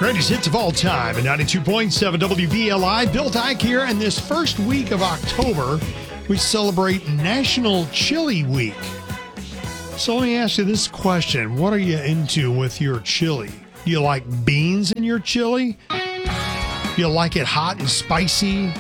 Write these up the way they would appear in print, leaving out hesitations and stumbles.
Greatest hits of all time at 92.7 WVLI. Bill Dyke here, and this first week of October, we celebrate National Chili Week. So let me ask you this question. What are you into with your chili? Do you like beans in your chili? Do you like it hot and spicy?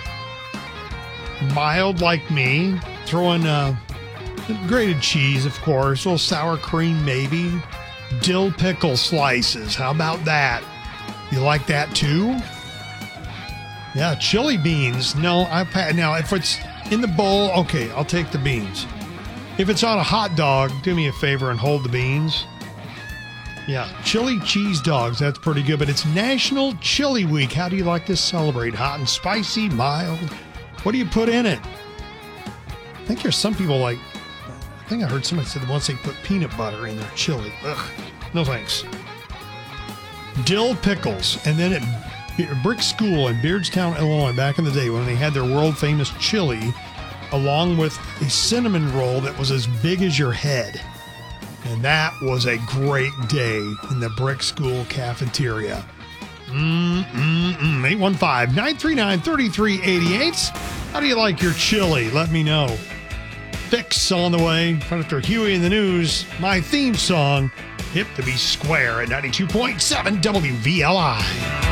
Mild like me? Throw in grated cheese, of course. A little sour cream, maybe. Dill pickle slices. How about that? You like that too? Yeah, chili beans. No, now if it's in the bowl, okay, I'll take the beans. If it's on a hot dog, do me a favor and hold the beans. Yeah, chili cheese dogs, that's pretty good. But it's National Chili Week. How do you like to celebrate? Hot and spicy, mild? What do you put in it? I think there's some people I heard somebody said that once they put peanut butter in their chili. Ugh, no thanks. Dill pickles. And then at Brick School in Beardstown, Illinois, back in the day when they had their world-famous chili, along with a cinnamon roll that was as big as your head. And that was a great day in the Brick School cafeteria. 815-939-3388. How do you like your chili? Let me know. Fix on the way. Right after Huey in the News, my theme song, Hip to Be Square at 92.7 WVLI.